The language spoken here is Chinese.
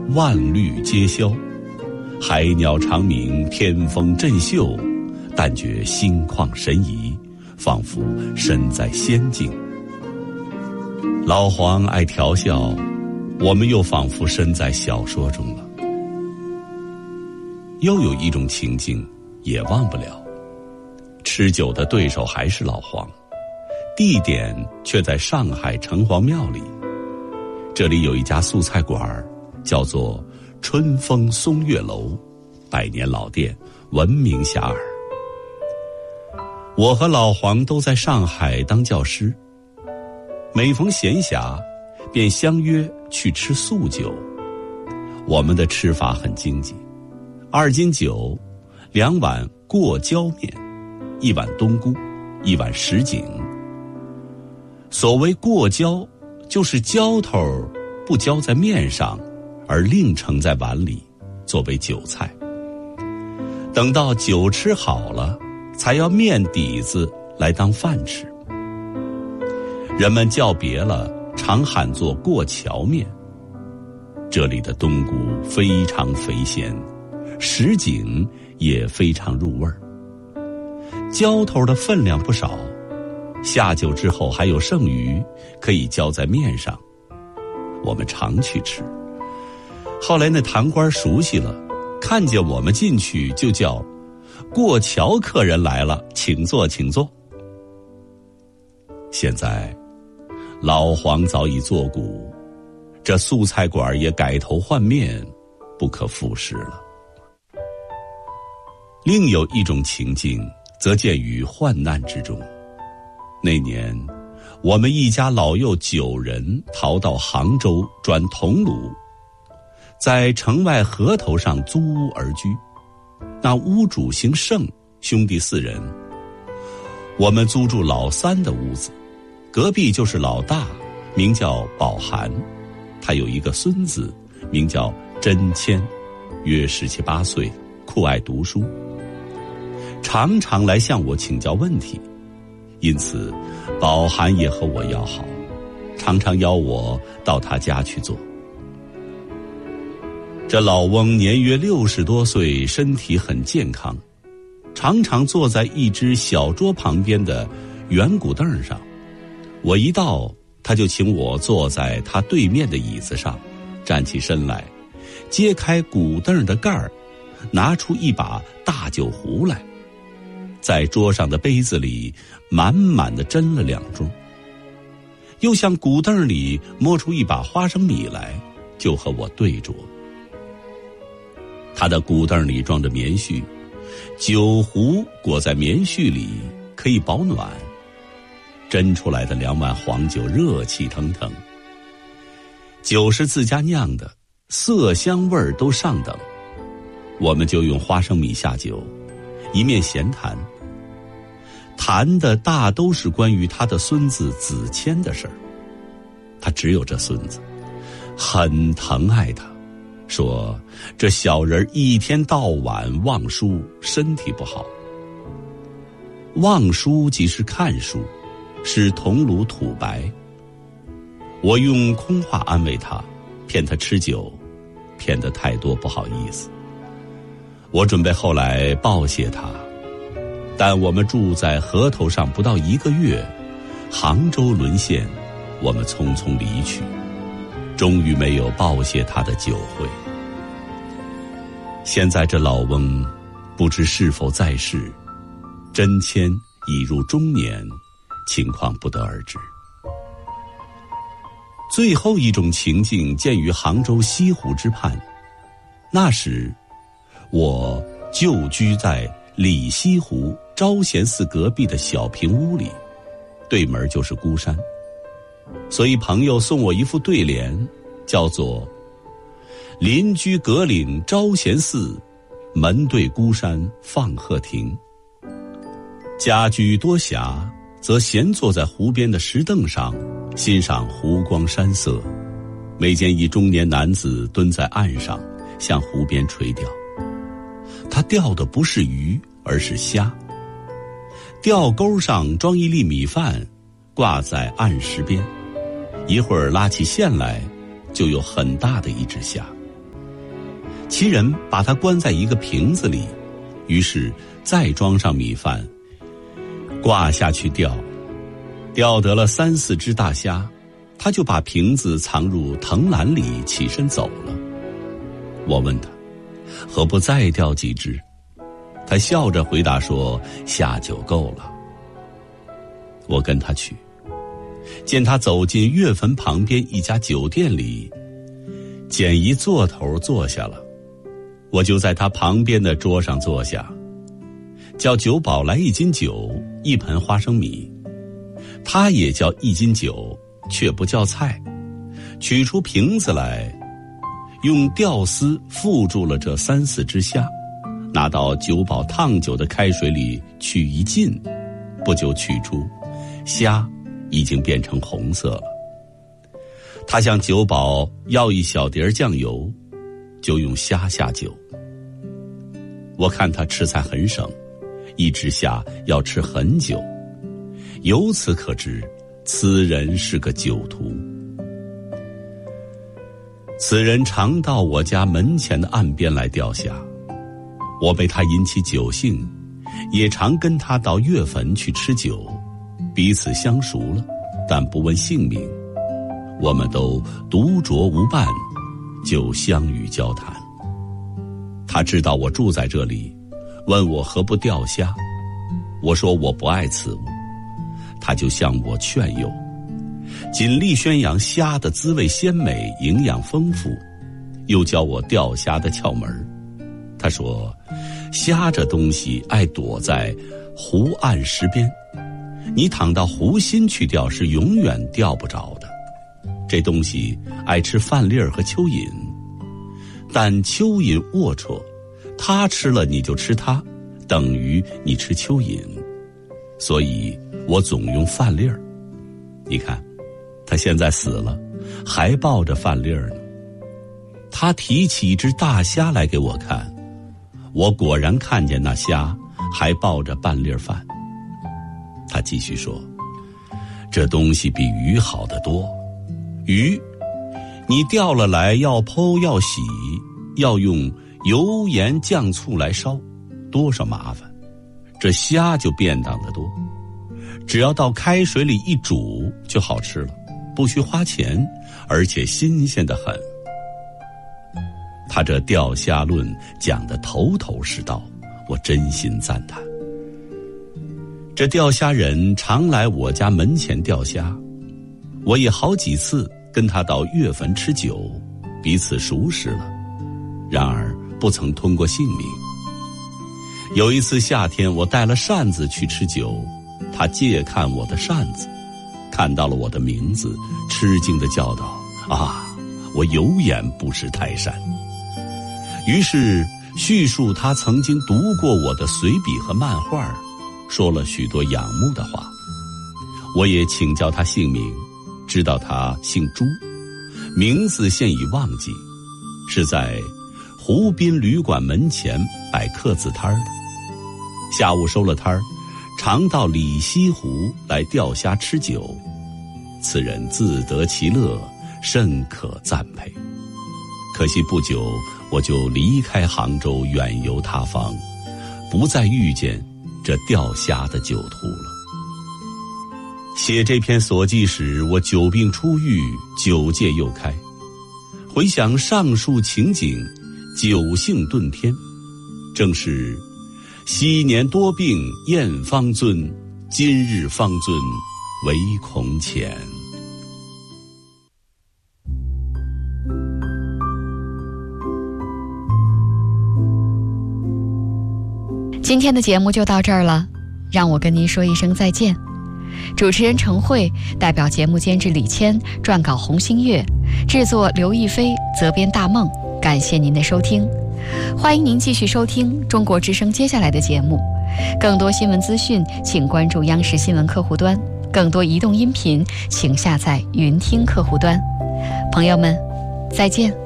万绿皆消，海鸟长鸣，天风振袖，但觉心旷神怡，仿佛身在仙境。老黄爱调笑，我们又仿佛身在小说中了。又有一种情境也忘不了，吃酒的对手还是老黄，地点却在上海城隍庙里。这里有一家素菜馆，叫做春风松月楼，100年老店，闻名遐迩。我和老黄都在上海当教师，每逢闲暇便相约去吃素酒。我们的吃法很经济，2斤酒，2碗过椒面，1碗冬菇，1碗什锦。所谓过椒，就是浇头不浇在面上，而另盛在碗里，作为酒菜。等到酒吃好了，才要面底子来当饭吃。人们叫别了，常喊作过桥面。这里的冬菇非常肥鲜，什锦也非常入味儿。浇头的分量不少，下酒之后还有剩余，可以浇在面上。我们常去吃。后来那堂官熟悉了，看见我们进去就叫过桥客人来了，请坐请坐。现在老黄早已作古，这素菜馆也改头换面，不可复食了。另有一种情境则见于患难之中。那年我们一家老幼9人逃到杭州转桐庐，在城外河头上租屋而居。那屋主姓盛，兄弟4人。我们租住老3的屋子，隔壁就是老大，名叫宝涵，他有一个孙子，名叫真谦，约17、18岁，酷爱读书，常常来向我请教问题。因此宝涵也和我要好，常常邀我到他家去坐。这老翁年约60多岁，身体很健康，常常坐在一只小桌旁边的圆骨凳上。我一到，他就请我坐在他对面的椅子上，站起身来，揭开骨凳的盖儿，拿出一把大酒壶来，在桌上的杯子里满满的斟了2盅，又向骨凳里摸出一把花生米来，就和我对酌。他的骨凳里装着棉絮，酒壶裹在棉絮里，可以保暖。斟出来的2碗黄酒热气腾腾，酒是自家酿的，色香味都上等。我们就用花生米下酒，一面闲谈，谈的大都是关于他的孙子子谦的事儿。他只有这孙子，很疼爱他，说这小人一天到晚望书，身体不好。望书即是看书，是桐庐土白。我用空话安慰他，骗他吃酒，骗得太多不好意思。我准备后来报谢他，但我们住在河头上不到1个月，杭州沦陷，我们匆匆离去，终于没有报谢他的酒会。现在这老翁不知是否在世，真谦已入中年，情况不得而知。最后一种情境见于杭州西湖之畔，那时我就居在里西湖招贤寺隔壁的小平屋里，对门就是孤山，所以朋友送我一副对联，叫做邻居阁岭招贤寺，门对孤山放鹤亭。家居多暇，则闲坐在湖边的石凳上，欣赏湖光山色。每见一中年男子蹲在岸上，向湖边垂钓。他钓的不是鱼，而是虾。钓钩上装一粒米饭，挂在岸石边，一会儿拉起线来，就有很大的一只虾。 其人把它关在一个瓶子里，于是再装上米饭，挂下去钓得了3、4只大虾，他就把瓶子藏入藤篮里，起身走了。我问他何不再钓几只，他笑着回答说虾就够了。我跟他去，见他走进月坟旁边一家酒店里，捡一座头坐下了，我就在他旁边的桌上坐下，叫酒保来1斤酒，1盆花生米，他也叫1斤酒，却不叫菜，取出瓶子来，用吊丝缚住了这3、4只虾，拿到酒保烫酒的开水里去一浸，不久取出，虾已经变成红色了。他向酒保要1小碟酱油，就用虾下酒。我看他吃菜很省，1只虾要吃很久，由此可知此人是个酒徒。此人常到我家门前的岸边来钓虾，我被他引起酒兴，也常跟他到月坟去吃酒，彼此相熟了，但不问姓名。我们都独酌无伴，就相与交谈。他知道我住在这里，问我何不钓虾，我说我不爱此物，他就向我劝诱，尽力宣扬虾的滋味鲜美，营养丰富，又教我钓虾的窍门。他说虾这东西爱躲在湖岸石边，你躺到湖心去钓是永远钓不着的。这东西爱吃饭粒儿和蚯蚓，但蚯蚓龌龊，它吃了你就吃它，等于你吃蚯蚓，所以我总用饭粒儿。你看他现在死了，还抱着饭粒儿呢。他提起一只大虾来给我看，我果然看见那虾还抱着半粒饭。他继续说，这东西比鱼好得多，鱼你钓了来要剖要洗，要用油盐酱醋来烧，多少麻烦。这虾就便当得多，只要到开水里一煮就好吃了，不需花钱，而且新鲜得很。他这钓虾论讲得头头是道，我真心赞叹。这钓虾人常来我家门前钓虾，我也好几次跟他到月坟吃酒，彼此熟识了，然而不曾通过姓名。有一次夏天，我带了扇子去吃酒，他借看我的扇子，看到了我的名字，吃惊地叫道：啊，我有眼不识泰山。于是叙述他曾经读过我的随笔和漫画，说了许多仰慕的话。我也请教他姓名，知道他姓朱，名字现已忘记，是在湖滨旅馆门前摆客字摊的。下午收了摊儿，常到里西湖来钓虾吃酒，此人自得其乐，甚可赞佩。可惜不久我就离开杭州，远游他方，不再遇见这钓虾的酒徒了。写这篇所记时，我久病初愈，酒戒又开，回想上述情景，酒兴顿天，正是昔年多病厌方尊，今日方尊唯恐浅。 今天的节目就到这儿了，让我跟您说一声再见。主持人程慧，代表节目监制李谦，撰稿洪新月，制作刘亦菲，责编大梦。感谢您的收听，欢迎您继续收听中国之声接下来的节目。更多新闻资讯请关注央视新闻客户端，更多移动音频请下载云听客户端。朋友们，再见。